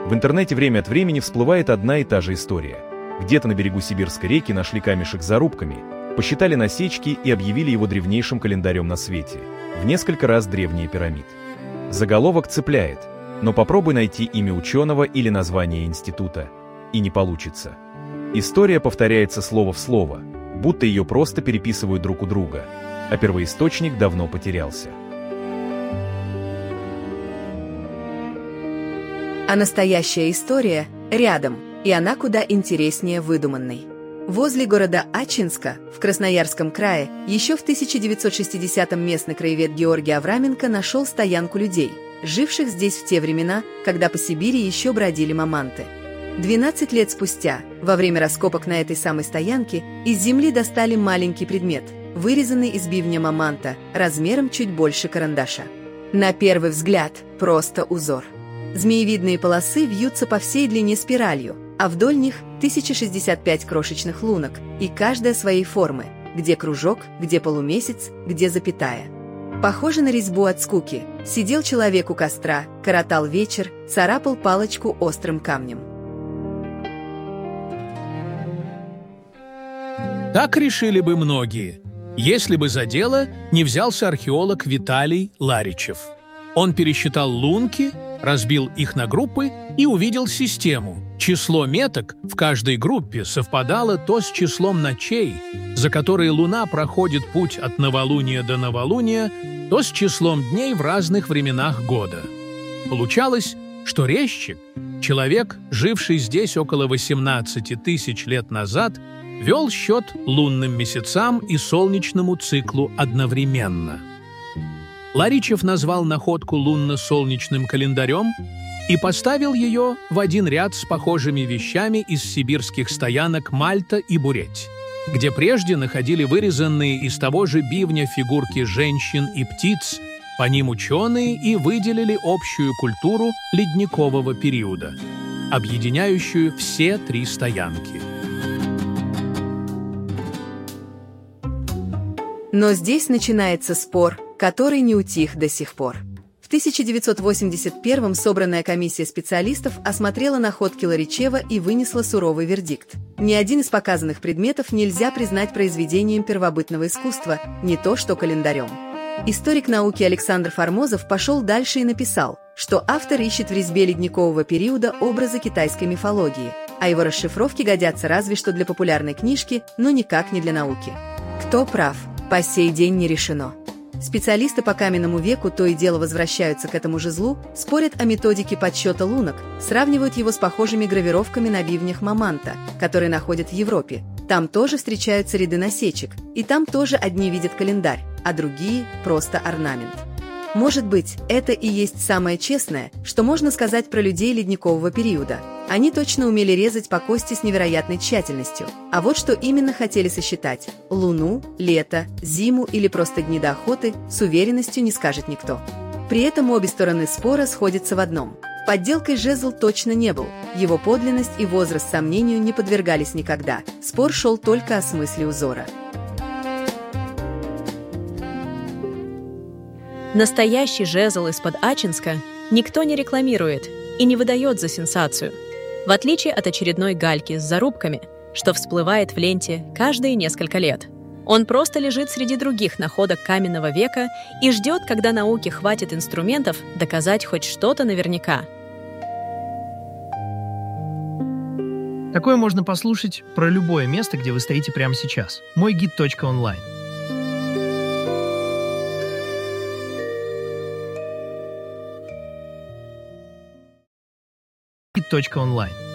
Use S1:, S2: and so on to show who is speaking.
S1: В интернете время от времени всплывает одна и та же история. Где-то на берегу Сибирской реки нашли камешек с зарубками, посчитали насечки и объявили его древнейшим календарем на свете, в несколько раз древнее пирамид. Заголовок цепляет, но попробуй найти имя ученого или название института, и не получится. История повторяется слово в слово, будто ее просто переписывают друг у друга, а первоисточник давно потерялся.
S2: А настоящая история рядом, и она куда интереснее выдуманной. Возле города Ачинска, в Красноярском крае, еще в 1960-м местный краевед Георгий Авраменко нашел стоянку людей, живших здесь в те времена, когда по Сибири еще бродили маманты. 12 лет спустя, во время раскопок на этой самой стоянке, из земли достали маленький предмет, вырезанный из бивня маманта, размером чуть больше карандаша. На первый взгляд, просто узор. Змеевидные полосы вьются по всей длине спиралью, а вдоль них 1065 крошечных лунок, и каждая своей формы, где кружок, где полумесяц, где запятая. Похоже на резьбу от скуки. Сидел человек у костра, коротал вечер, царапал палочку острым камнем.
S3: Так решили бы многие, если бы за дело не взялся археолог Виталий Ларичев. Он пересчитал лунки, разбил их на группы и увидел систему. Число меток в каждой группе совпадало то с числом ночей, за которые Луна проходит путь от новолуния до новолуния, то с числом дней в разных временах года. Получалось, что резчик, человек, живший здесь около 18 тысяч лет назад, вел счет лунным месяцам и солнечному циклу одновременно. Ларичев назвал находку лунно-солнечным календарем и поставил ее в один ряд с похожими вещами из сибирских стоянок Мальта и Буреть, где прежде находили вырезанные из того же бивня фигурки женщин и птиц. По ним ученые и выделили общую культуру ледникового периода, объединяющую все три стоянки.
S2: Но здесь начинается спор, который не утих до сих пор. В 1981-м собранная комиссия специалистов осмотрела находки Ларичева и вынесла суровый вердикт. Ни один из показанных предметов нельзя признать произведением первобытного искусства, не то что календарем. Историк науки Александр Формозов пошел дальше и написал, что автор ищет в резьбе ледникового периода образы китайской мифологии, а его расшифровки годятся разве что для популярной книжки, но никак не для науки. Кто прав, по сей день не решено. Специалисты по каменному веку то и дело возвращаются к этому же злу, спорят о методике подсчета лунок, сравнивают его с похожими гравировками на бивнях маманта, которые находят в Европе. Там тоже встречаются ряды насечек, и там тоже одни видят календарь, а другие – просто орнамент. Может быть, это и есть самое честное, что можно сказать про людей ледникового периода. Они точно умели резать по кости с невероятной тщательностью. А вот что именно хотели сосчитать – луну, лето, зиму или просто дни до охоты – с уверенностью не скажет никто. При этом обе стороны спора сходятся в одном – подделкой жезл точно не был, его подлинность и возраст сомнению не подвергались никогда, спор шел только о смысле узора.
S4: Настоящий жезл из-под Ачинска никто не рекламирует и не выдает за сенсацию, в отличие от очередной гальки с зарубками, что всплывает в ленте каждые несколько лет. Он просто лежит среди других находок каменного века и ждет, когда науке хватит инструментов доказать хоть что-то наверняка.
S5: Такое можно послушать про любое место, где вы стоите прямо сейчас. Мойгид.онлайн. Мойгид.онлайн.